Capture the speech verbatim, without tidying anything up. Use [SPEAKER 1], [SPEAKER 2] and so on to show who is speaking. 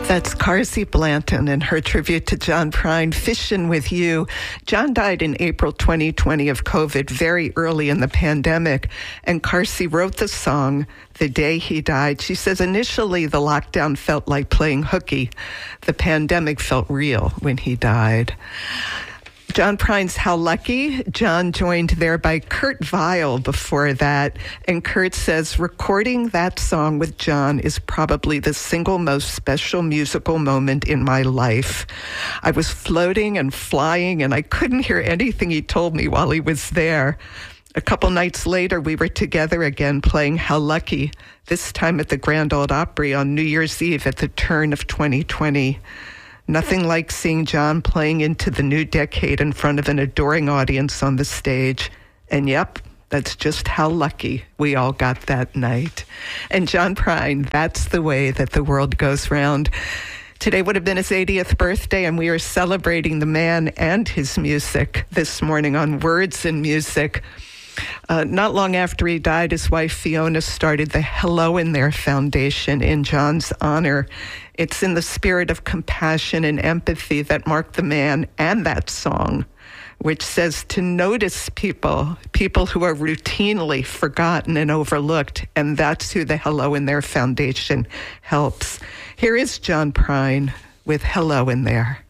[SPEAKER 1] That's Carsey Blanton and her tribute to John Prine, Fishin' With You. John died in April twenty twenty of COVID, very early in the pandemic, and Carsey wrote the song the day he died. She says initially the lockdown felt like playing hooky. The pandemic felt real when he died. John Prine's How Lucky. John joined there by Kurt Vile before that. And Kurt says, recording that song with John is probably the single most special musical moment in my life. I was floating and flying, and I couldn't hear anything he told me while he was there. A couple nights later, we were together again playing How Lucky, this time at the Grand Ole Opry on New Year's Eve at the turn of twenty twenty. Nothing like seeing John playing into the new decade in front of an adoring audience on the stage. And yep, that's just how lucky we all got that night. And John Prine, that's the way that the world goes round. Today would have been his eightieth birthday, and we are celebrating the man and his music this morning on Words and Music. Uh, not long after he died, his wife Fiona started the Hello in There Foundation in John's honor. It's in the spirit of compassion and empathy that marked the man and that song, which says to notice people, people who are routinely forgotten and overlooked, and that's who the Hello in There Foundation helps. Here is John Prine with Hello in There.